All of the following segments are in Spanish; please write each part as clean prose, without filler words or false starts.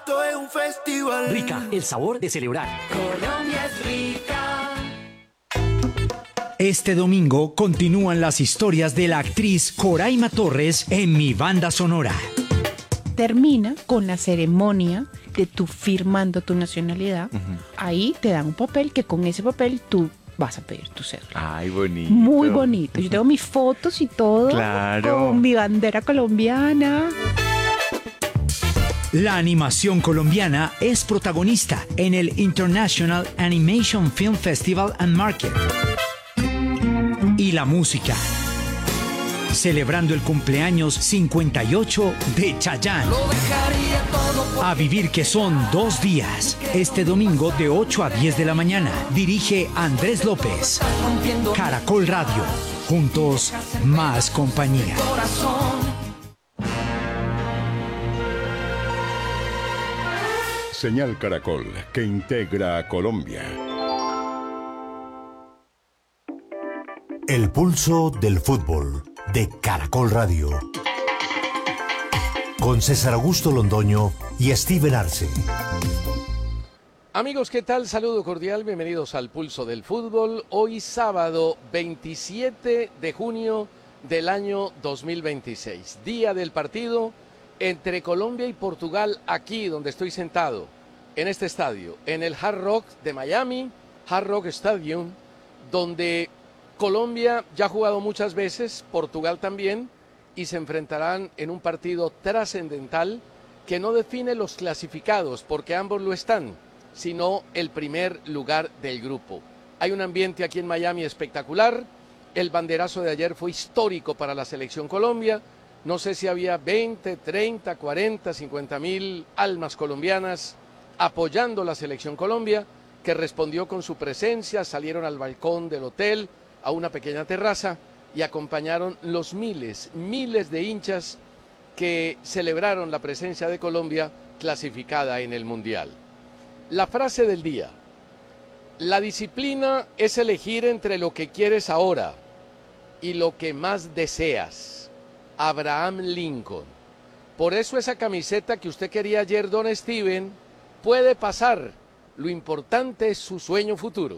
esto es un festival. Rica, el sabor de celebrar. Colombia es rica. Este domingo continúan las historias de la actriz Coraima Torres en Mi Banda Sonora. Termina con la ceremonia de tú firmando tu nacionalidad. Ahí te dan un papel que con ese papel tú vas a pedir tu cédula. Ay, bonito. Muy bonito. Yo tengo mis fotos y todo. Claro. Con mi bandera colombiana. La animación colombiana es protagonista en el International Animation Film Festival and Market. Y la música, celebrando el cumpleaños 58 de Chayanne. A vivir, que son 2 días. Este domingo de 8 a 10 de la mañana. Dirige Andrés López. Caracol Radio. Juntos, más compañía. Señal Caracol, que integra a Colombia. El pulso del fútbol de Caracol Radio. Con César Augusto Londoño y Steven Arce. Amigos, ¿qué tal? Saludo cordial, bienvenidos al Pulso del Fútbol. Hoy sábado 27 de junio del año 2026. Día del partido entre Colombia y Portugal, aquí donde estoy sentado, en este estadio, en el Hard Rock de Miami, Hard Rock Stadium, donde Colombia ya ha jugado muchas veces, Portugal también, y se enfrentarán en un partido trascendental que no define los clasificados, porque ambos lo están, sino el primer lugar del grupo. Hay un ambiente aquí en Miami espectacular, el banderazo de ayer fue histórico para la selección Colombia, no sé si había 20, 30, 40, 50 mil almas colombianas apoyando la selección Colombia, que respondió con su presencia, salieron al balcón del hotel, a una pequeña terraza, y acompañaron los miles de hinchas que celebraron la presencia de Colombia clasificada en el Mundial. La frase del día: la disciplina es elegir entre lo que quieres ahora y lo que más deseas. Abraham Lincoln. Por eso esa camiseta que usted quería ayer, don Steven, puede pasar. Lo importante es su sueño futuro.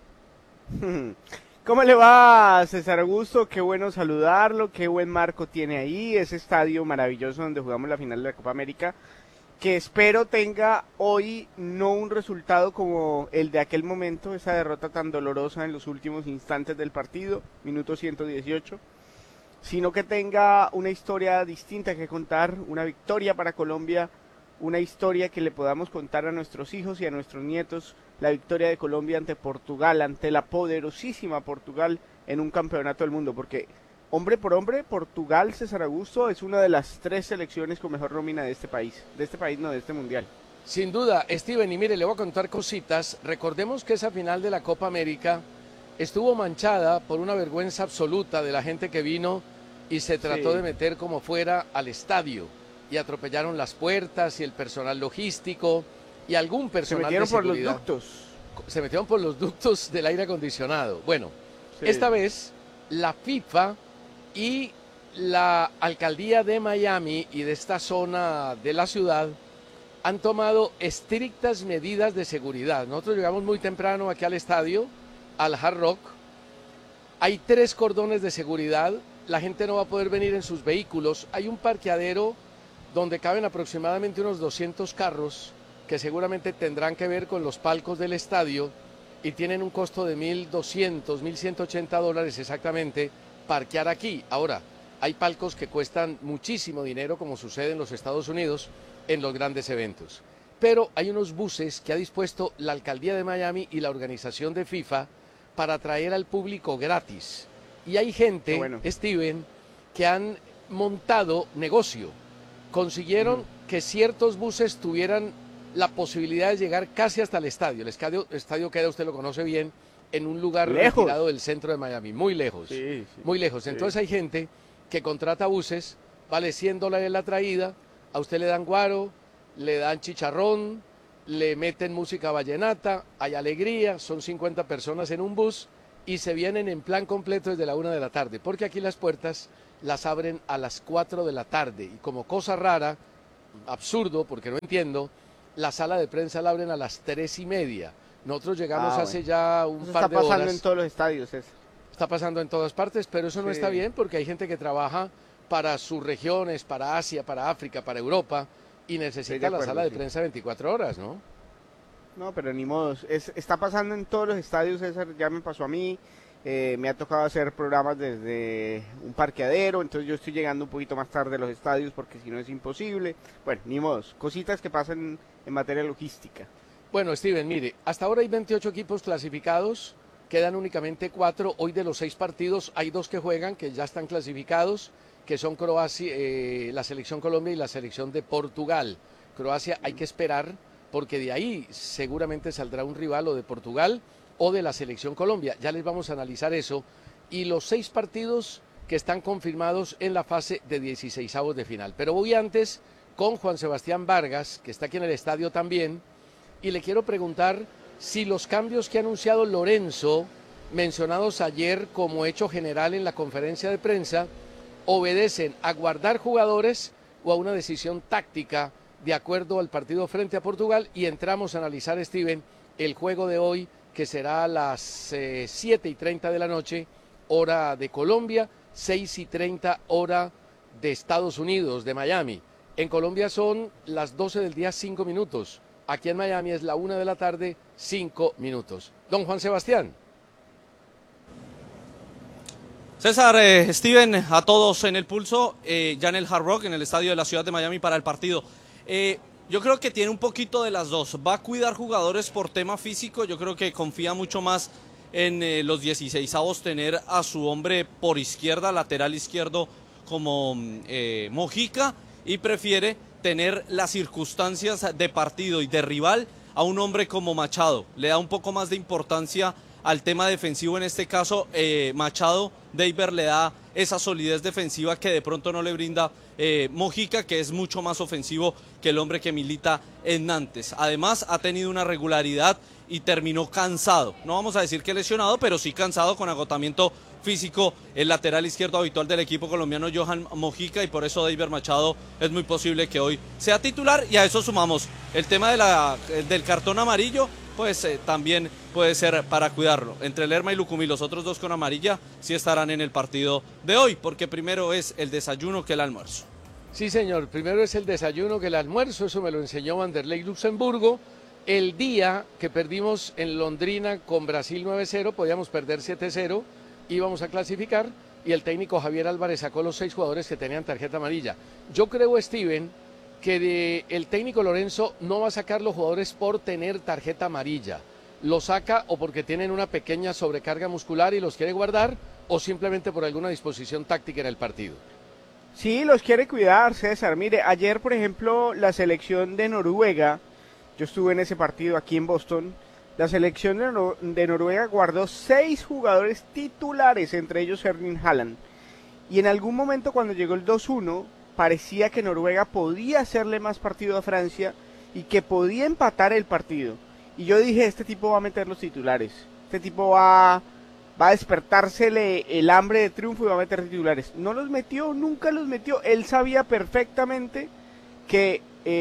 ¿Cómo le va, César Augusto? Qué bueno saludarlo, qué buen marco tiene ahí, ese estadio maravilloso donde jugamos la final de la Copa América, que espero tenga hoy no un resultado como el de aquel momento, esa derrota tan dolorosa en los últimos instantes del partido, minuto 118, sino que tenga una historia distinta que contar, una victoria para Colombia, una historia que le podamos contar a nuestros hijos y a nuestros nietos, la victoria de Colombia ante Portugal, ante la poderosísima Portugal en un campeonato del mundo, porque hombre por hombre, Portugal, César Augusto, es una de las 3 selecciones con mejor nómina de este país no, de este mundial. Sin duda, Steven, y mire, le voy a contar cositas. Recordemos que esa final de la Copa América estuvo manchada por una vergüenza absoluta de la gente que vino y se trató de meter como fuera al estadio, y atropellaron las puertas y el personal logístico y algún personal de seguridad. Se metieron por los ductos. Se metieron por los ductos del aire acondicionado. Bueno, esta vez la FIFA y la alcaldía de Miami y de esta zona de la ciudad han tomado estrictas medidas de seguridad. Nosotros llegamos muy temprano aquí al estadio, al Hard Rock. Hay 3 cordones de seguridad. La gente no va a poder venir en sus vehículos. Hay un parqueadero donde caben aproximadamente unos 200 carros que seguramente tendrán que ver con los palcos del estadio y tienen un costo de $1,200, $1,180 exactamente parquear aquí. Ahora, hay palcos que cuestan muchísimo dinero, como sucede en los Estados Unidos en los grandes eventos. Pero hay unos buses que ha dispuesto la alcaldía de Miami y la organización de FIFA para traer al público gratis. Y hay gente, Steven, que han montado negocio. Consiguieron que ciertos buses tuvieran la posibilidad de llegar casi hasta el estadio. El estadio queda, usted lo conoce bien, en un lugar retirado del centro de Miami, muy lejos, muy lejos. Entonces hay gente que contrata buses, vale $100 la traída, a usted le dan guaro, le dan chicharrón, le meten música vallenata, hay alegría, son 50 personas en un bus y se vienen en plan completo desde la 1 de la tarde, porque aquí las puertas las abren a las 4 de la tarde y como cosa rara, absurdo, porque no entiendo, la sala de prensa la abren a las 3:30. Nosotros llegamos hace ya un Eso par está de horas. pasando en todos los estadios, eso. Está pasando en todas partes, pero eso no Sí. está bien porque hay gente que trabaja para sus regiones, para Asia, para África, para Europa y necesita la sala de prensa 24 horas, ¿no? No, pero ni modo. Está pasando en todos los estadios, César. Ya me pasó a mí. Me ha tocado hacer programas desde un parqueadero, entonces yo estoy llegando un poquito más tarde a los estadios porque si no es imposible. Bueno, ni modo. Cositas que pasan en materia logística. Bueno, Steven, mire, hasta ahora hay 28 equipos clasificados, quedan únicamente 4. Hoy de los 6 partidos hay 2 que juegan, que ya están clasificados, que son Croacia, la selección Colombia y la selección de Portugal. Croacia hay que esperar porque de ahí seguramente saldrá un rival o de Portugal o de la selección Colombia. Ya les vamos a analizar eso. Y los 6 partidos que están confirmados en la fase de 16avos de final. Pero voy antes con Juan Sebastián Vargas, que está aquí en el estadio también, y le quiero preguntar si los cambios que ha anunciado Lorenzo, mencionados ayer como hecho general en la conferencia de prensa, obedecen a guardar jugadores o a una decisión táctica de acuerdo al partido frente a Portugal. Y entramos a analizar, Steven, el juego de hoy, que será a las 7:30 de la noche, hora de Colombia, 6:30 hora de Estados Unidos, de Miami. En Colombia son las 12 del día, 5 minutos. Aquí en Miami es la 1 de la tarde, 5 minutos. Don Juan Sebastián. César, Steven, a todos en el pulso, ya en el Hard Rock, en el estadio de la ciudad de Miami para el partido. Yo creo que tiene un poquito de las dos. Va a cuidar jugadores por tema físico. Yo creo que confía mucho más en los 16avos tener a su hombre por izquierda, lateral izquierdo como Mojica, y prefiere tener las circunstancias de partido y de rival a un hombre como Machado. Le da un poco más de importancia al tema defensivo en este caso. Machado, Deiber le da esa solidez defensiva que de pronto no le brinda Mojica, que es mucho más ofensivo que el hombre que milita en Nantes. Además ha tenido una regularidad y terminó cansado, no vamos a decir que lesionado, pero sí cansado, con agotamiento físico, el lateral izquierdo habitual del equipo colombiano, Johan Mojica, y por eso Deiber Machado es muy posible que hoy sea titular. Y a eso sumamos el tema del cartón amarillo, pues también puede ser para cuidarlo. Entre Lerma y Lucumí, los otros 2 con amarilla, sí estarán en el partido de hoy, porque primero es el desayuno que el almuerzo. Sí, señor, primero es el desayuno que el almuerzo, eso me lo enseñó Vanderlei Luxemburgo. El día que perdimos en Londrina con Brasil 9-0, podíamos perder 7-0, íbamos a clasificar, y el técnico Javier Álvarez sacó los 6 jugadores que tenían tarjeta amarilla. Yo creo, Steven, que el técnico Lorenzo no va a sacar los jugadores por tener tarjeta amarilla. Lo saca o porque tienen una pequeña sobrecarga muscular y los quiere guardar, o simplemente por alguna disposición táctica en el partido. Sí, los quiere cuidar, César. Mire, ayer, por ejemplo, la selección de Noruega, yo estuve en ese partido aquí en Boston, la selección de Noruega guardó 6 jugadores titulares, entre ellos Erling Haaland. Y en algún momento, cuando llegó el 2-1, parecía que Noruega podía hacerle más partido a Francia y que podía empatar el partido. Y yo dije, este tipo va a meter los titulares, este tipo va a despertársele el hambre de triunfo y va a meter titulares. No los metió, nunca los metió. Él sabía perfectamente que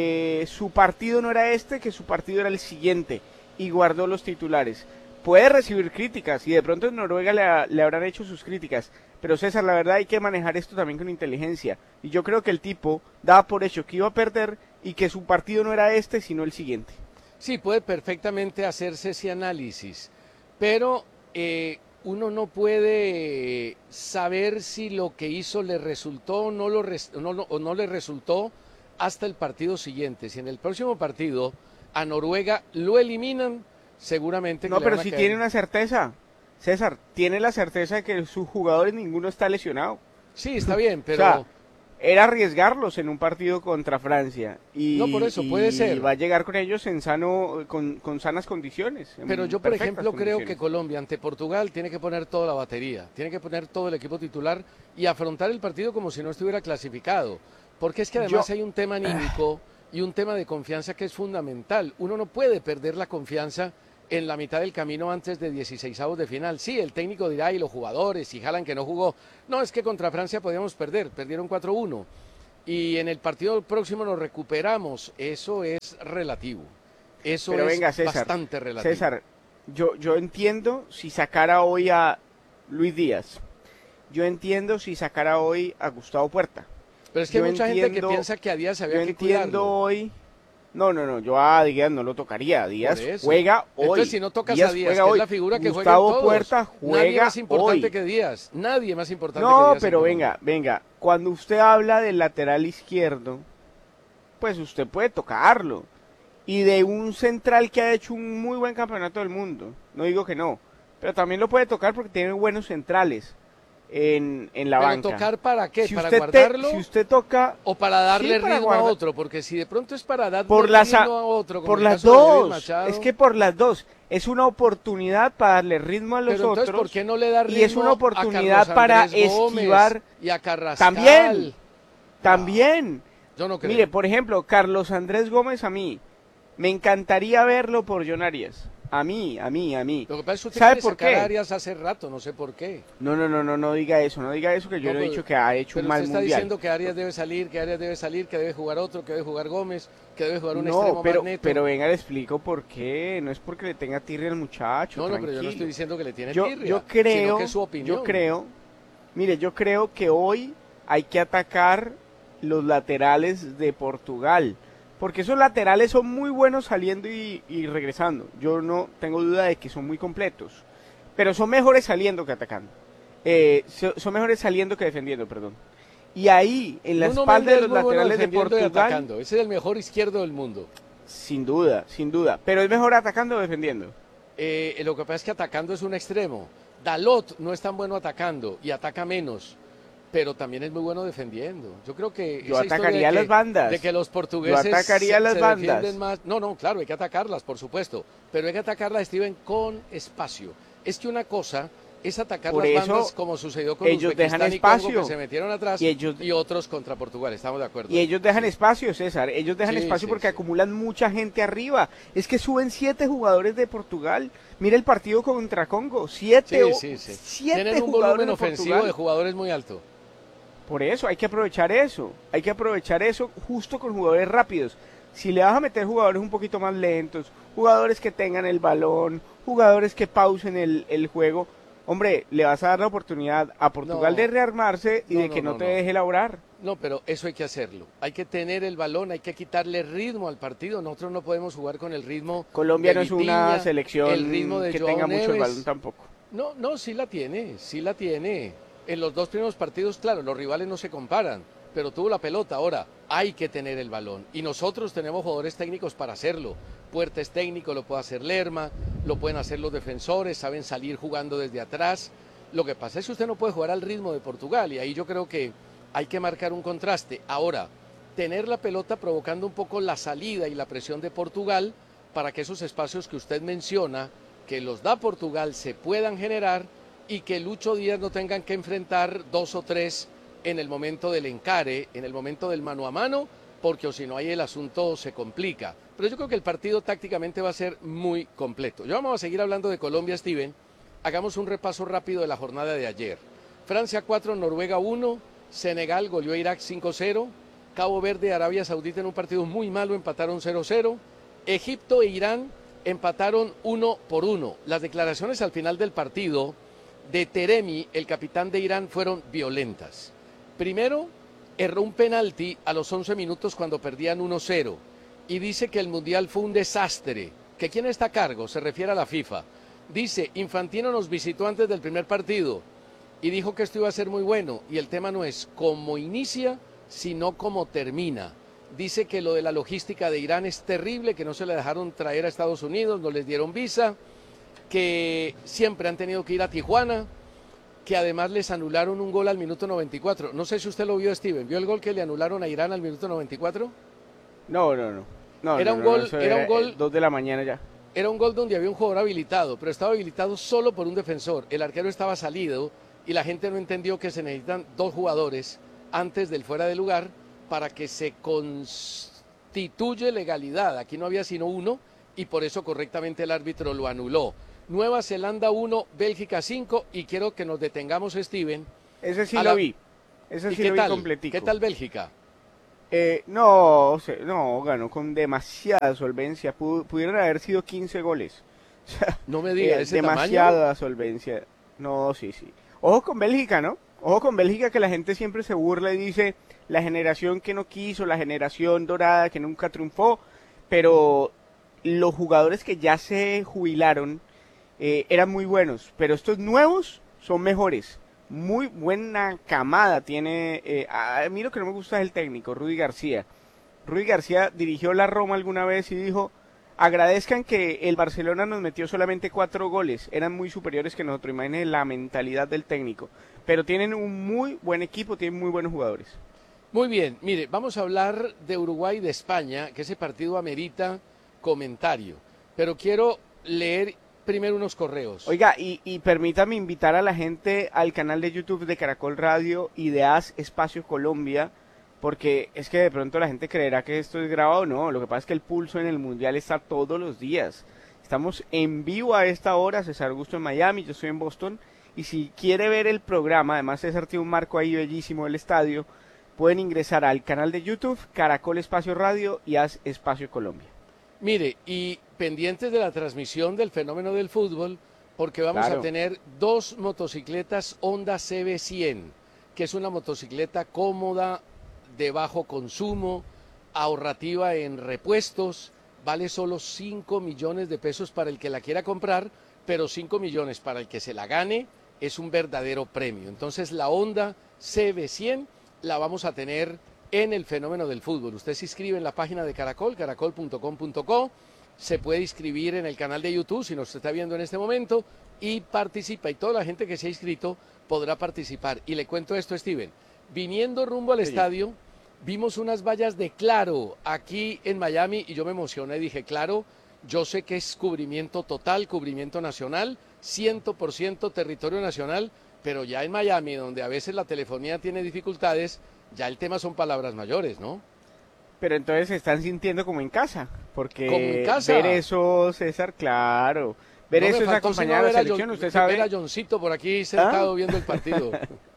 su partido no era este, que su partido era el siguiente, y guardó los titulares. Puede recibir críticas, y de pronto en Noruega le habrán hecho sus críticas, pero César, la verdad hay que manejar esto también con inteligencia, y yo creo que el tipo daba por hecho que iba a perder y que su partido no era este, sino el siguiente. Sí, puede perfectamente hacerse ese análisis, pero uno no puede saber si lo que hizo le resultó o no le resultó hasta el partido siguiente. Si en el próximo partido a Noruega lo eliminan, seguramente... No, pero si tiene una certeza, César, tiene la certeza de que sus jugadores ninguno está lesionado. Sí, está bien, pero... O sea, era arriesgarlos en un partido contra Francia. Y, no, por eso, puede ser. Va a llegar con ellos con sanas condiciones. Pero yo, por ejemplo, creo que Colombia ante Portugal tiene que poner toda la batería, tiene que poner todo el equipo titular y afrontar el partido como si no estuviera clasificado. Porque es que además hay un tema anímico y un tema de confianza que es fundamental. Uno no puede perder la confianza en la mitad del camino antes de 16avos de final. Sí, el técnico dirá, y los jugadores, y Haaland que no jugó. No, es que contra Francia podíamos perder, perdieron 4-1. y en el partido próximo nos recuperamos, eso es relativo. Eso Pero es venga, César, bastante relativo. César, yo entiendo si sacara hoy a Luis Díaz. Yo entiendo si sacara hoy a Gustavo Puerta. Pero es que hay mucha gente que piensa que a Díaz había Yo que entiendo cuidarlo. hoy. No, yo a Díaz no lo tocaría. Díaz Por eso. juega hoy. Entonces, si no tocas Díaz a Díaz, juega que hoy. es la figura que juega Gustavo en todos, Puerta juega nadie más importante hoy. que Díaz. Nadie más importante que No, Díaz. pero en Colombia. venga. Cuando usted habla del lateral izquierdo, pues usted puede tocarlo. Y de un central que ha hecho un muy buen campeonato del mundo. No digo que no. Pero también lo puede tocar porque tiene buenos centrales en la ¿Pero banca. tocar para qué? Si ¿Para usted guardarlo? si usted toca ¿O para darle Sí, para ritmo a guardar. otro? Porque si de pronto es para darle por las, ritmo a otro, como por el las caso de David dos, Machado, es que por las dos, es una oportunidad para darle ritmo a los pero entonces, otros. ¿por qué no le da ritmo y es una a oportunidad Carlos para Andrés Gómez esquivar y a Carrascal? También. Yo no creo. Mire, por ejemplo, Carlos Andrés Gómez a mí, me encantaría verlo por John Arias. A mí. Lo que pasa es que usted ¿Sabe quiere por sacar qué? a Arias hace rato, no sé por qué. No diga eso, que yo no he pero- dicho que ha hecho Pero un mal usted está mundial. diciendo que Arias debe salir, que debe jugar otro, que debe jugar Gómez, que debe jugar un extremo No, pero, más neto. pero venga, le explico por qué. No es porque le tenga tirria al muchacho. No, pero yo no tranquilo. estoy diciendo que le tiene yo, tirria, yo sino creo, que es su opinión. yo creo que hoy hay que atacar los laterales de Portugal, porque esos laterales son muy buenos saliendo y regresando. Yo no tengo duda de que son muy completos, pero son mejores saliendo que atacando. Son mejores saliendo que defendiendo, perdón. Y ahí, en la Nuno espalda Méndez de los es muy bueno laterales de defendiendo y Portugal, atacando. Ese es el mejor izquierdo del mundo. sin duda. Pero es mejor atacando o defendiendo. Lo que pasa es que atacando es un extremo. Dalot no es tan bueno atacando y ataca menos, pero también es muy bueno defendiendo. Yo creo que Yo esa historia atacaría de las bandas. de que los portugueses Yo atacaría las se bandas. defienden más. No, claro, hay que atacarlas, por supuesto, pero hay que atacarlas, Steven, con espacio. Es que una cosa es atacar Por las eso, bandas como sucedió con ellos Uzbekistán dejan y Congo, espacio. que se metieron atrás, Y y otros contra Portugal. Estamos de acuerdo. Y ellos dejan espacio, César. Ellos dejan Sí, espacio sí, porque sí. acumulan mucha gente arriba. Es que suben 7 jugadores de Portugal. Mira el partido contra Congo. 7 Sí. 7 Tienen un jugadores volumen de ofensivo Portugal. de jugadores muy alto. Por eso hay que aprovechar eso. Hay que aprovechar eso justo con jugadores rápidos. Si le vas a meter jugadores un poquito más lentos, jugadores que tengan el balón, jugadores que pausen el juego, hombre, le vas a dar la oportunidad a Portugal No. de rearmarse y No, de que no, no te no. deje elaborar. No, pero eso hay que hacerlo. Hay que tener el balón, hay que quitarle ritmo al partido. Nosotros no podemos jugar con el ritmo. Colombia de no es Vitinha, una selección el ritmo de que Joao tenga mucho el Neves. balón tampoco. No, sí la tiene. En los dos primeros partidos, claro, los rivales no se comparan, pero tuvo la pelota. Ahora, hay que tener el balón. Y nosotros tenemos jugadores técnicos para hacerlo. Puerta es técnico, lo puede hacer Lerma, lo pueden hacer los defensores, saben salir jugando desde atrás. Lo que pasa es que usted no puede jugar al ritmo de Portugal y ahí yo creo que hay que marcar un contraste. Ahora, tener la pelota provocando un poco la salida y la presión de Portugal para que esos espacios que usted menciona, que los da Portugal, se puedan generar y que Lucho Díaz no tengan que enfrentar 2 o 3 en el momento del encare, en el momento del mano a mano, porque o si no ahí el asunto se complica. Pero yo creo que el partido tácticamente va a ser muy completo. Ya vamos a seguir hablando de Colombia, Steven. Hagamos un repaso rápido de la jornada de ayer. Francia 4, Noruega 1, Senegal goleó a Irak 5-0, Cabo Verde, Arabia Saudita en un partido muy malo empataron 0-0, Egipto e Irán empataron 1-1. Las declaraciones al final del partido de Teremi, el capitán de Irán, fueron violentas. Primero, erró un penalti a los 11 minutos cuando perdían 1-0 y dice que el Mundial fue un desastre, que quién está a cargo, se refiere a la FIFA. Dice, Infantino nos visitó antes del primer partido y dijo que esto iba a ser muy bueno y el tema no es cómo inicia, sino cómo termina. Dice que lo de la logística de Irán es terrible, que no se le dejaron traer a Estados Unidos, no les dieron visa, que siempre han tenido que ir a Tijuana, que además les anularon un gol al minuto 94. No sé si usted lo vio, Steven, ¿vio el gol que le anularon a Irán al minuto 94? No. Era un gol 2 de la mañana ya. Era un gol donde había un jugador habilitado, pero estaba habilitado solo por un defensor. El arquero estaba salido y la gente no entendió que se necesitan 2 jugadores antes del fuera de lugar para que se constituye legalidad. Aquí no había sino uno y por eso correctamente el árbitro lo anuló. Nueva Zelanda 1, Bélgica 5 y quiero que nos detengamos, Steven. Ese sí lo vi. Ese ¿Y sí qué lo vi tal? completico. ¿Qué tal Bélgica? No, ganó con demasiada solvencia. Pudieron haber sido 15 goles. O sea, No me diga, ese demasiada tamaño. solvencia. No, sí. Ojo con Bélgica, ¿no? Ojo con Bélgica, que la gente siempre se burla y dice la generación que no quiso, la generación dorada que nunca triunfó, pero los jugadores que ya se jubilaron eran muy buenos, pero estos nuevos son mejores. Muy buena camada tiene. A mí lo que no me gusta es el técnico, Rudy García. Rudy García dirigió la Roma alguna vez y dijo: agradezcan que el Barcelona nos metió solamente 4 goles, eran muy superiores que nosotros. Imaginen la mentalidad del técnico, pero tienen un muy buen equipo, tienen muy buenos jugadores. Muy bien, mire, vamos a hablar de Uruguay y de España, que ese partido amerita comentario, pero quiero leer primero unos correos. Oiga, y permítame invitar a la gente al canal de YouTube de Caracol Radio y de As Espacio Colombia, porque es que de pronto la gente creerá que esto es grabado. No, lo que pasa es que el pulso en el Mundial está todos los días. Estamos en vivo a esta hora, César Augusto en Miami, yo estoy en Boston, y si quiere ver el programa, además César tiene un marco ahí bellísimo del estadio, pueden ingresar al canal de YouTube, Caracol Espacio Radio y As Espacio Colombia. Mire, y pendientes de la transmisión del fenómeno del fútbol, porque vamos a tener 2 motocicletas Honda CB100, que es una motocicleta cómoda, de bajo consumo, ahorrativa en repuestos, vale solo 5 millones de pesos para el que la quiera comprar, pero 5 millones para el que se la gane es un verdadero premio. Entonces la Honda CB100 la vamos a tener en el fenómeno del fútbol. Usted se inscribe en la página de Caracol, caracol.com.co, se puede inscribir en el canal de YouTube si nos está viendo en este momento y participa, y toda la gente que se ha inscrito podrá participar. Y le cuento esto, Steven, viniendo rumbo al estadio, vimos unas vallas de Claro aquí en Miami y yo me emocioné, dije: Claro, yo sé que es cubrimiento total, cubrimiento nacional, 100% territorio nacional, pero ya en Miami, donde a veces la telefonía tiene dificultades, ya el tema son palabras mayores, ¿no? Pero entonces se están sintiendo como en casa, porque como en casa. Ver eso, César, claro, ver No, eso es acompañar a la selección, usted sabe. Ver a Johncito por aquí sentado viendo el partido.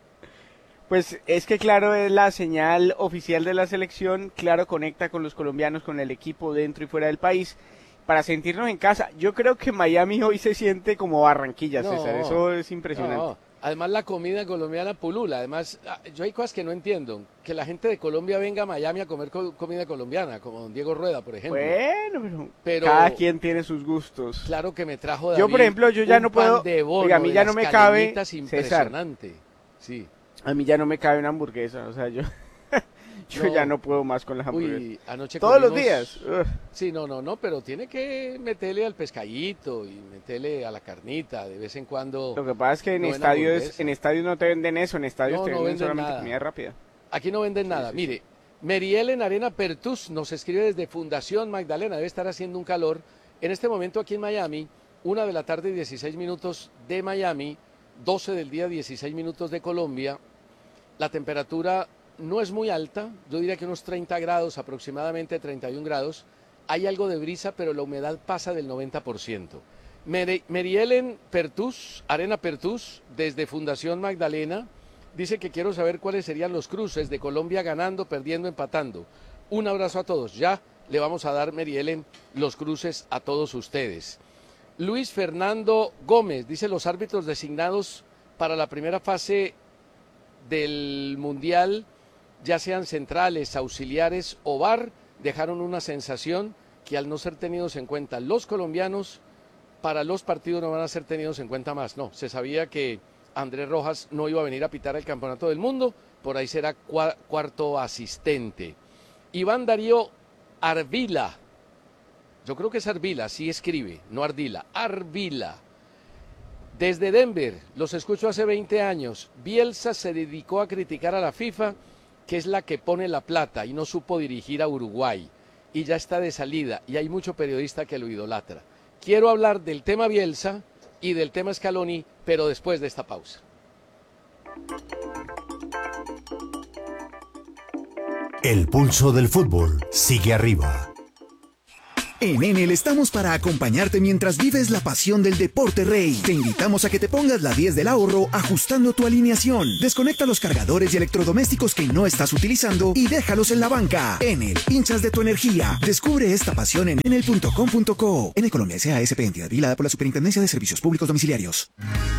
Pues es que Claro es la señal oficial de la selección. Claro conecta con los colombianos, con el equipo dentro y fuera del país, para sentirnos en casa. Yo creo que Miami hoy se siente como Barranquilla, César, eso es impresionante. No. Además la comida colombiana pulula, además yo hay cosas que no entiendo, que la gente de Colombia venga a Miami a comer comida colombiana, como don Diego Rueda, por ejemplo. Bueno, pero cada quien tiene sus gustos. Claro que me trajo David, yo, por ejemplo, yo ya no puedo, oiga, a mí ya no me cabe, impresionante. César, sí. A mí ya no me cabe una hamburguesa, o sea, yo ya no puedo más con las hamburguesas. Uy, anoche todos los días. Sí, no, pero tiene que meterle al pescadito y meterle a la carnita de vez en cuando. Lo que pasa es que en estadios no te venden eso, en estadios te venden solamente nada. Comida rápida. Aquí no venden nada. Sí. Mire, Merielen Arena Pertus nos escribe desde Fundación Magdalena, debe estar haciendo un calor. En este momento aquí en Miami, 1 de la tarde y 16 minutos de Miami, 12 del día 16 minutos de Colombia. La temperatura no es muy alta, yo diría que unos 30 grados, aproximadamente 31 grados. Hay algo de brisa, pero la humedad pasa del 90%. Merielen Pertus, Arena Pertus, desde Fundación Magdalena, dice que quiero saber cuáles serían los cruces de Colombia ganando, perdiendo, empatando. Un abrazo a todos. Ya le vamos a dar, Merielen, los cruces a todos ustedes. Luis Fernando Gómez dice: los árbitros designados para la primera fase del Mundial, ya sean centrales, auxiliares o VAR, dejaron una sensación que al no ser tenidos en cuenta los colombianos, para los partidos no van a ser tenidos en cuenta más. No, se sabía que Andrés Rojas no iba a venir a pitar el Campeonato del Mundo, por ahí será cuarto asistente. Iván Darío Arvila, yo creo que es Arvila, así escribe, no Ardila, Arvila. Desde Denver, los escucho hace 20 años, Bielsa se dedicó a criticar a la FIFA, que es la que pone la plata, y no supo dirigir a Uruguay, y ya está de salida, y hay mucho periodista que lo idolatra. Quiero hablar del tema Bielsa y del tema Scaloni, pero después de esta pausa. El pulso del fútbol sigue arriba. En Enel estamos para acompañarte mientras vives la pasión del deporte rey. Te invitamos a que te pongas la 10 del ahorro ajustando tu alineación. Desconecta los cargadores y electrodomésticos que no estás utilizando y déjalos en la banca. Enel, hinchas de tu energía. Descubre esta pasión en enel.com.co. Enel Colombia S.A.S.P. entidad vigilada por la Superintendencia de Servicios Públicos Domiciliarios.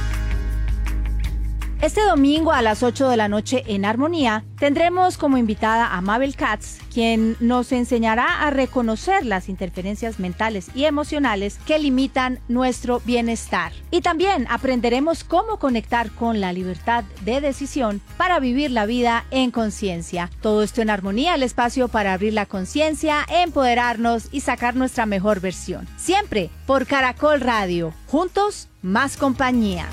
Este domingo a las 8 de la noche en Armonía tendremos como invitada a Mabel Katz, quien nos enseñará a reconocer las interferencias mentales y emocionales que limitan nuestro bienestar. Y también aprenderemos cómo conectar con la libertad de decisión para vivir la vida en conciencia. Todo esto en Armonía, el espacio para abrir la conciencia, empoderarnos y sacar nuestra mejor versión. Siempre por Caracol Radio. Juntos, más compañía.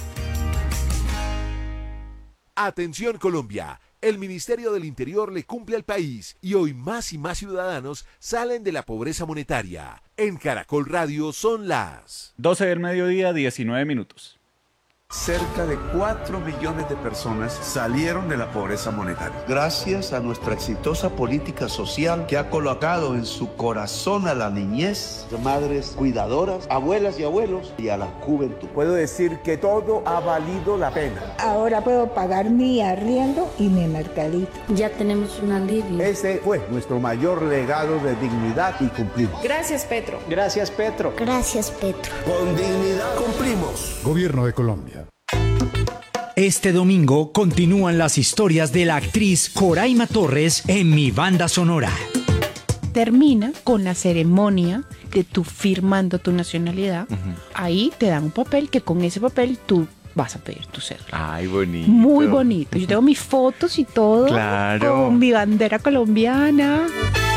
Atención Colombia, el Ministerio del Interior le cumple al país y hoy más y más ciudadanos salen de la pobreza monetaria. En Caracol Radio son las 12 del mediodía, 19 minutos. Cerca de 4 millones de personas salieron de la pobreza monetaria. Gracias a nuestra exitosa política social que ha colocado en su corazón a la niñez, madres cuidadoras, abuelas y abuelos y a la juventud. Puedo decir que todo ha valido la pena. Ahora puedo pagar mi arriendo y mi mercadito. Ya tenemos un alivio. Ese fue nuestro mayor legado de dignidad y cumplimos. Gracias, Petro. Gracias, Petro. Gracias, Petro. Con dignidad cumplimos. Gobierno de Colombia. Este domingo continúan las historias de la actriz Coraima Torres en Mi Banda Sonora. Termina con la ceremonia de tú firmando tu nacionalidad. Ahí te dan un papel que con ese papel tú vas a pedir tu cédula. Ay, bonito. Muy bonito. Yo tengo mis fotos y todo. Claro. Con mi bandera colombiana.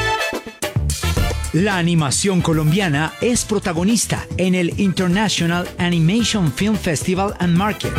La animación colombiana es protagonista en el International Animation Film Festival and Market.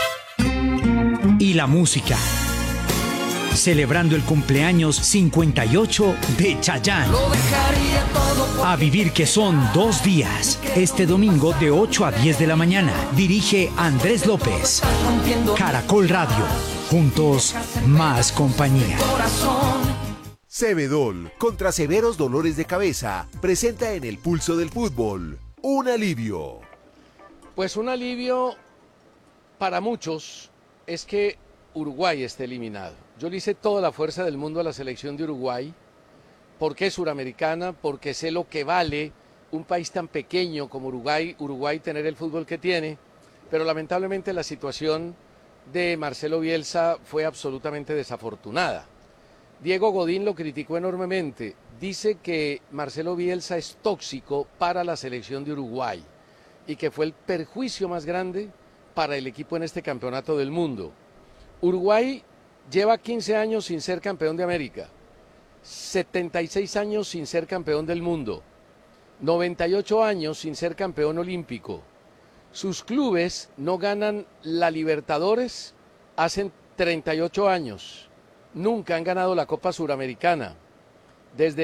Y la música, celebrando el cumpleaños 58 de Chayanne. A vivir que son 2 días. Este domingo de 8 a 10 de la mañana. Dirige Andrés López. Caracol Radio. Juntos, más compañía. Cebedol, contra severos dolores de cabeza, presenta en el pulso del fútbol un alivio. Pues un alivio para muchos es que Uruguay esté eliminado. Yo le hice toda la fuerza del mundo a la selección de Uruguay, porque es suramericana, porque sé lo que vale un país tan pequeño como Uruguay tener el fútbol que tiene, pero lamentablemente la situación de Marcelo Bielsa fue absolutamente desafortunada. Diego Godín lo criticó enormemente, dice que Marcelo Bielsa es tóxico para la selección de Uruguay y que fue el perjuicio más grande para el equipo en este campeonato del mundo. Uruguay lleva 15 años sin ser campeón de América, 76 años sin ser campeón del mundo, 98 años sin ser campeón olímpico. Sus clubes no ganan la Libertadores hace 38 años. Nunca han ganado la Copa Suramericana. Desde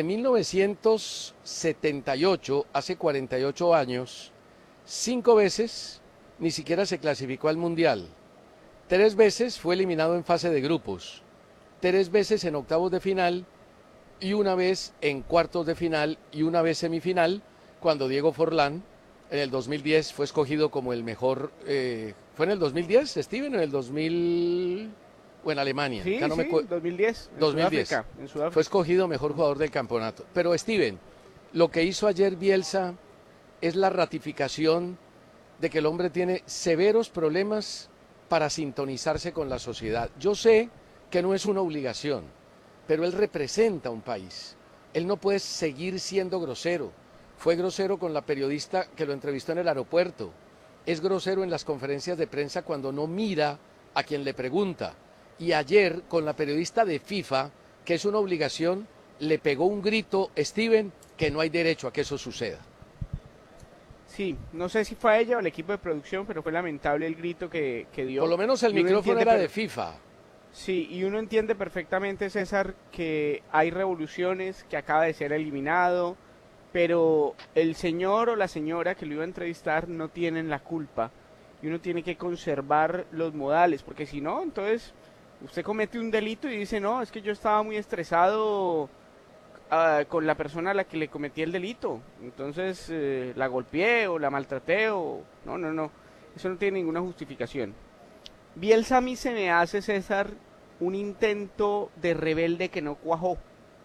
1978, hace 48 años, 5 veces ni siquiera se clasificó al Mundial. 3 veces fue eliminado en fase de grupos. 3 veces en octavos de final y 1 vez en cuartos de final y 1 vez semifinal, cuando Diego Forlán en el 2010 fue escogido como el mejor. ¿Fue en el 2010, Steven, o en el 2000? O en Alemania. Sí, no 2010. En 2010. Sudáfrica. Fue escogido mejor jugador del campeonato. Pero Steven, lo que hizo ayer Bielsa es la ratificación de que el hombre tiene severos problemas para sintonizarse con la sociedad. Yo sé que no es una obligación, pero él representa un país. Él no puede seguir siendo grosero. Fue grosero con la periodista que lo entrevistó en el aeropuerto. Es grosero en las conferencias de prensa cuando no mira a quien le pregunta. Y ayer, con la periodista de FIFA, que es una obligación, le pegó un grito, Steven, que no hay derecho a que eso suceda. Sí, no sé si fue a ella o al equipo de producción, pero fue lamentable el grito que dio. Por lo menos el micrófono era de FIFA. Sí, y uno entiende perfectamente, César, que hay revoluciones, que acaba de ser eliminado, pero el señor o la señora que lo iba a entrevistar no tienen la culpa. Y uno tiene que conservar los modales, porque si no, entonces usted comete un delito y dice, no, es que yo estaba muy estresado con la persona a la que le cometí el delito. Entonces la golpeé o la maltraté o... No. Eso no tiene ninguna justificación. Bielsa a mí se me hace, César, un intento de rebelde que no cuajó.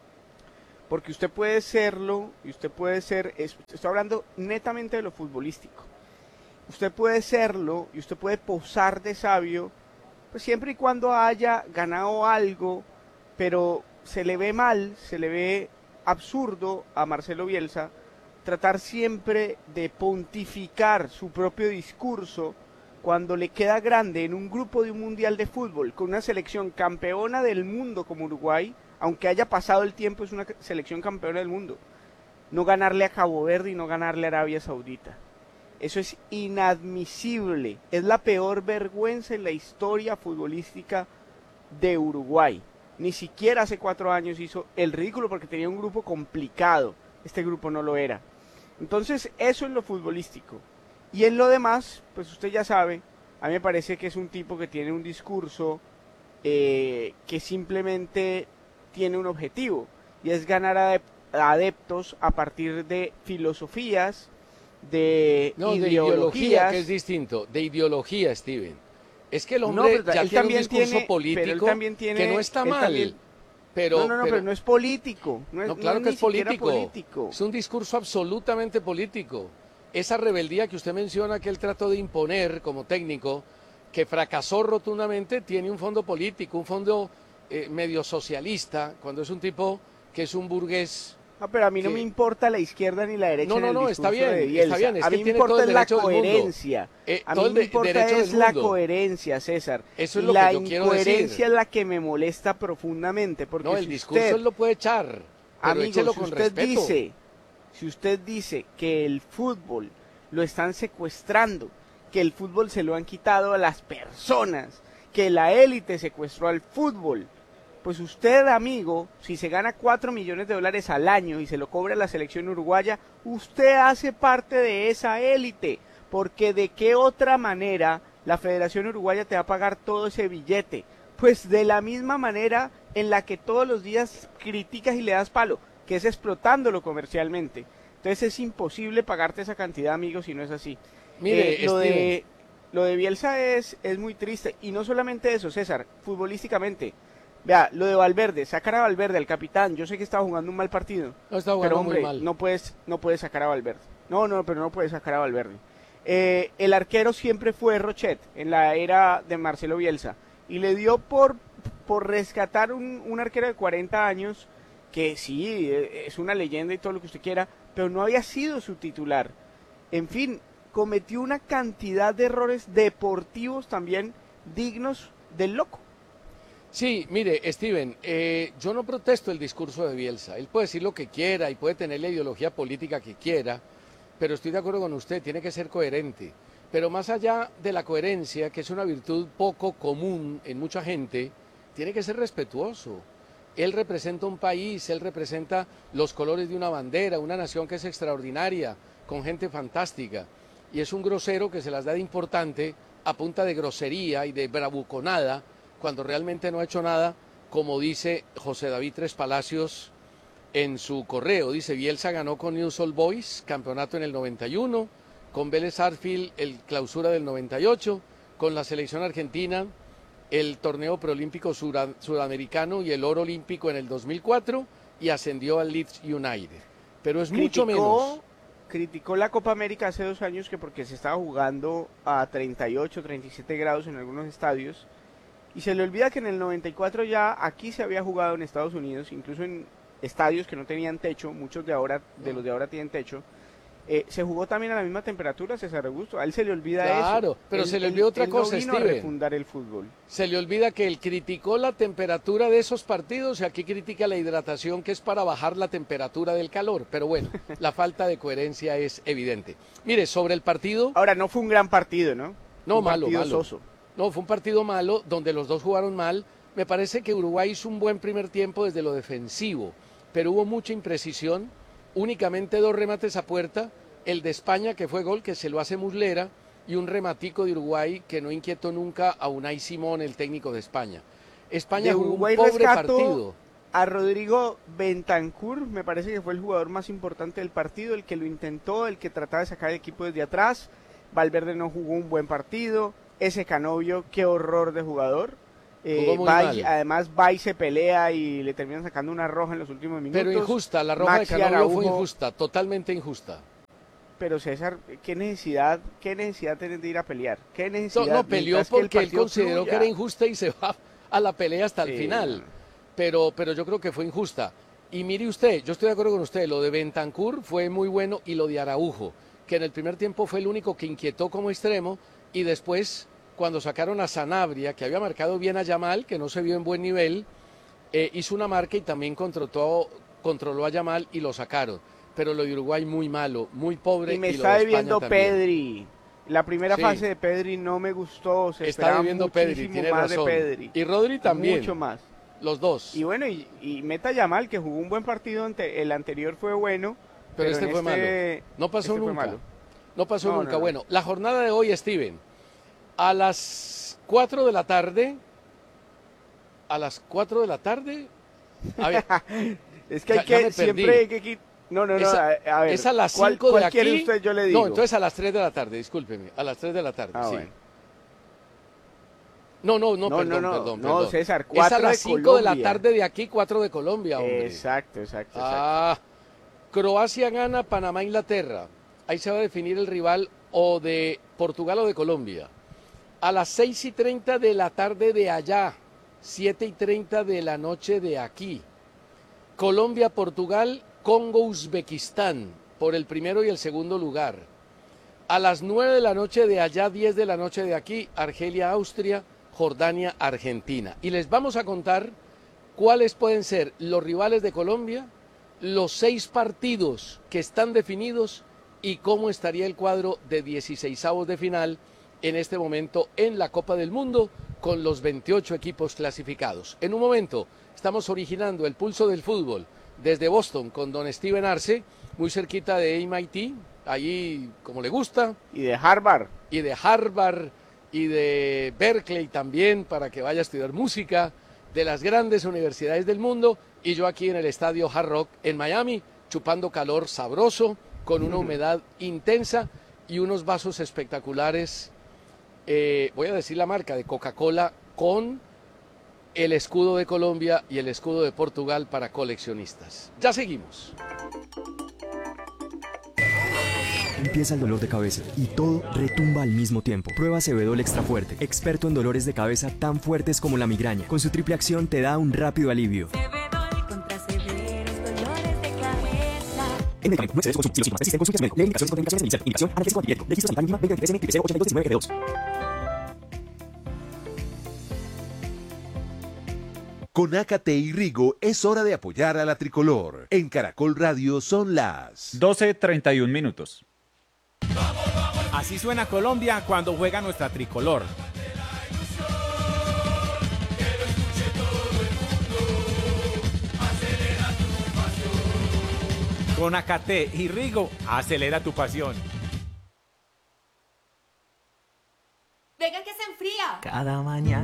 Porque usted puede serlo y usted puede ser... Estoy hablando netamente de lo futbolístico. Usted puede serlo y usted puede posar de sabio, pues siempre y cuando haya ganado algo, pero se le ve mal, se le ve absurdo a Marcelo Bielsa tratar siempre de pontificar su propio discurso cuando le queda grande en un grupo de un mundial de fútbol con una selección campeona del mundo como Uruguay, aunque haya pasado el tiempo, es una selección campeona del mundo, no ganarle a Cabo Verde y no ganarle a Arabia Saudita. Eso es inadmisible, es la peor vergüenza en la historia futbolística de Uruguay. Ni siquiera hace 4 años hizo el ridículo porque tenía un grupo complicado, este grupo no lo era. Entonces eso es lo futbolístico. Y en lo demás, pues usted ya sabe, a mí me parece que es un tipo que tiene un discurso que simplemente tiene un objetivo, y es ganar adeptos a partir de filosofías, de ideología, que es distinto, de ideología, Steven. Es que el hombre ya tiene un discurso político que no está mal. Pero no es político. Claro que es político. Es un discurso absolutamente político. Esa rebeldía que usted menciona que él trató de imponer como técnico, que fracasó rotundamente, tiene un fondo político, un fondo medio socialista, cuando es un tipo que es un burgués. Pero a mí no me importa la izquierda ni la derecha. No, está bien, está bien. Es a mí me importa la coherencia. A mí me importa es la coherencia, César. Eso es lo que yo quiero decir. La incoherencia es la que me molesta profundamente. Porque el discurso él lo puede echar, pero échelo con respeto. Si usted dice que el fútbol lo están secuestrando, que el fútbol se lo han quitado a las personas, que la élite secuestró al fútbol, pues usted, amigo, si se gana $4 millones al año y se lo cobra la selección uruguaya, usted hace parte de esa élite, porque de qué otra manera la Federación Uruguaya te va a pagar todo ese billete. Pues de la misma manera en la que todos los días criticas y le das palo, que es explotándolo comercialmente. Entonces es imposible pagarte esa cantidad, amigo, si no es así. Mire, lo de Bielsa es muy triste, y no solamente eso, César, futbolísticamente. Vea, lo de Valverde, sacar a Valverde, al capitán, yo sé que estaba jugando un mal partido, pero hombre, no puedes sacar a Valverde. Pero no puedes sacar a Valverde. El arquero siempre fue Rochet, en la era de Marcelo Bielsa, y le dio por rescatar un arquero de 40 años, que sí, es una leyenda y todo lo que usted quiera, pero no había sido su titular. En fin, cometió una cantidad de errores deportivos también dignos del loco. Sí, mire, Steven, yo no protesto el discurso de Bielsa. Él puede decir lo que quiera y puede tener la ideología política que quiera, pero estoy de acuerdo con usted, tiene que ser coherente. Pero más allá de la coherencia, que es una virtud poco común en mucha gente, tiene que ser respetuoso. Él representa un país, él representa los colores de una bandera, una nación que es extraordinaria, con gente fantástica. Y es un grosero que se las da de importante a punta de grosería y de bravuconada, cuando realmente no ha hecho nada, como dice José David Tres Palacios en su correo. Dice, Bielsa ganó con Newell's Old Boys, campeonato en el 91, con Vélez Sarsfield el clausura del 98, con la selección argentina el torneo preolímpico sudamericano y el oro olímpico en el 2004, y ascendió al Leeds United. Pero es mucho menos. Criticó la Copa América hace 2 años que porque se estaba jugando a 38, 37 grados en algunos estadios, y se le olvida que en el 94 ya aquí se había jugado en Estados Unidos, incluso en estadios que no tenían techo, muchos de los de ahora tienen techo. Se jugó también a la misma temperatura, César Augusto. A él se le olvida eso. Claro, pero se le olvidó otra cosa, Steven. A refundar el fútbol. Se le olvida que él criticó la temperatura de esos partidos y aquí critica la hidratación, que es para bajar la temperatura del calor. Pero bueno, la falta de coherencia es evidente. Mire, sobre el partido... Ahora, no fue un gran partido, ¿no? No, malo. Soso. No, fue un partido malo, donde los dos jugaron mal. Me parece que Uruguay hizo un buen primer tiempo desde lo defensivo, pero hubo mucha imprecisión, únicamente 2 remates a puerta, el de España que fue gol, que se lo hace Muslera, y un rematico de Uruguay que no inquietó nunca a Unai Simón, el técnico de España. España jugó un pobre partido. A Rodrigo Bentancur me parece que fue el jugador más importante del partido, el que lo intentó, el que trataba de sacar el equipo desde atrás. Valverde no jugó un buen partido. Ese Canovio, qué horror de jugador. Además va y se pelea y le terminan sacando una roja en los últimos minutos. Pero injusta, la roja Maxi de Canovio Araujo, fue injusta, totalmente injusta. Pero César, ¿qué necesidad tienen de ir a pelear? ¿Qué necesidad? No peleó porque él consideró que era injusta y se va a la pelea hasta el final. Pero yo creo que fue injusta. Y mire usted, yo estoy de acuerdo con usted, lo de Bentancur fue muy bueno y lo de Araujo, que en el primer tiempo fue el único que inquietó como extremo y después, cuando sacaron a Sanabria, que había marcado bien a Yamal, que no se vio en buen nivel, hizo una marca y también controló a Yamal y lo sacaron. Pero lo de Uruguay muy malo, muy pobre. Y me lo está de debiendo España también. Pedri. La primera fase de Pedri no me gustó. Se está debiendo Pedri, tiene más razón. de Pedri. Y Rodri también. Mucho más. Los dos. Y bueno, y meta Yamal, que jugó un buen partido, el anterior fue bueno. Pero este fue malo. No pasó nunca. No pasó nunca. Bueno, la jornada de hoy, Steven, a las 4 de la tarde. A las 4 de la tarde. A ver, es que hay que siempre hay que No, a ver. Es a las 5 de aquí. ¿Cuál quiere usted? Yo le digo. No, entonces a las 3 de la tarde, discúlpeme. A las 3 de la tarde, sí. Bueno. Perdón. No, César, 4 es a las 5 de la tarde de aquí, 4 de Colombia, hombre. Exacto. Croacia gana, Panamá, Inglaterra. Ahí se va a definir el rival o de Portugal o de Colombia. A las 6:30 de la tarde de allá, 7:30 de la noche de aquí. Colombia, Portugal, Congo, Uzbekistán, por el primero y el segundo lugar. A las 9 de la noche de allá, 10 de la noche de aquí, Argelia, Austria, Jordania, Argentina. Y les vamos a contar cuáles pueden ser los rivales de Colombia, los 6 partidos que están definidos y cómo estaría el cuadro de 16avos de final en este momento en la Copa del Mundo con los 28 equipos clasificados. En un momento estamos originando el pulso del fútbol desde Boston con don Steven Arce, muy cerquita de MIT, allí como le gusta. Y de Harvard. Y de Berkeley también, para que vaya a estudiar música, de las grandes universidades del mundo, y yo aquí en el estadio Hard Rock en Miami, chupando calor sabroso, con una humedad intensa y unos vasos espectaculares, voy a decir la marca, de Coca-Cola, con el escudo de Colombia y el escudo de Portugal para coleccionistas. Ya seguimos. Empieza el dolor de cabeza y todo retumba al mismo tiempo. Prueba Cebedol Extra Fuerte, experto en dolores de cabeza tan fuertes como la migraña. Con su triple acción te da un rápido alivio. Cebedol contra severos dolores de cabeza. El medicamento no excede su consumo. Si los síntomas persisten, consulte a su médico. Lee indicaciones y contraindicaciones en el indicación analgésico antipirético. Registro sanitario mínima 2023 gripe 08219 G2. Con Ácate y Rigo es hora de apoyar a la tricolor. En Caracol Radio son las 12:31. Así suena Colombia cuando juega nuestra tricolor. Con Ácate y Rigo, acelera tu pasión. Venga que se enfría. Cada mañana.